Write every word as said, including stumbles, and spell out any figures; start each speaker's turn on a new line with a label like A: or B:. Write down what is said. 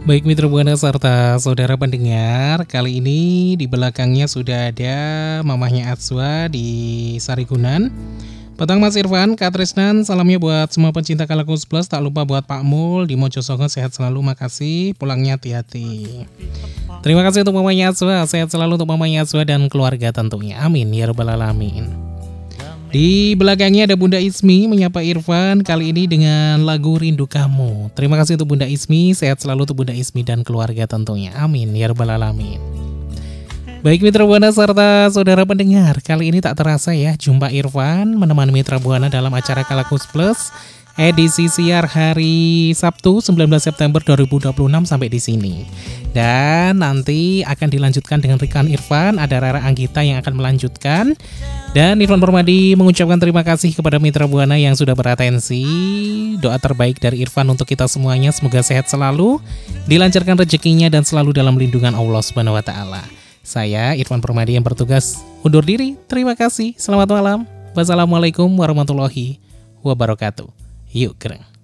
A: Baik Mitra Buana serta saudara pendengar, kali ini di belakangnya sudah ada mamahnya Atswa di Sarigunan. Petang Mas Irfan, Kak Trisnan, salamnya buat semua pencinta Kalakus Plus. Tak lupa buat Pak Mul di Mojosongo, sehat selalu, makasih. Pulangnya hati-hati. Terima kasih untuk mamanya Atswa, sehat selalu untuk mamanya Atswa dan keluarga tentunya. Amin ya rabbal alamin. Di belakangnya ada Bunda Ismi menyapa Irfan kali ini dengan lagu Rindu Kamu. Terima kasih untuk Bunda Ismi, sehat selalu untuk Bunda Ismi dan keluarga tentunya. Amin ya rabbal alamin. Baik Mitra Buana serta saudara pendengar, kali ini tak terasa ya jumpa Irfan menemani Mitra Buana dalam acara Kalakus Plus edisi siar hari Sabtu sembilan belas September dua ribu dua puluh enam sampai di sini. Dan nanti akan dilanjutkan dengan rekan Irfan, ada Rara Anggita yang akan melanjutkan. Dan Irfan Permadi mengucapkan terima kasih kepada Mitra Buana yang sudah beratensi. Doa terbaik dari Irfan untuk kita semuanya, semoga sehat selalu, dilancarkan rezekinya dan selalu dalam lindungan Allah Subhanahu wa taala. Saya Irfan Permadi yang bertugas undur diri. Terima kasih. Selamat malam. Wassalamualaikum warahmatullahi wabarakatuh. Yuk, gereng.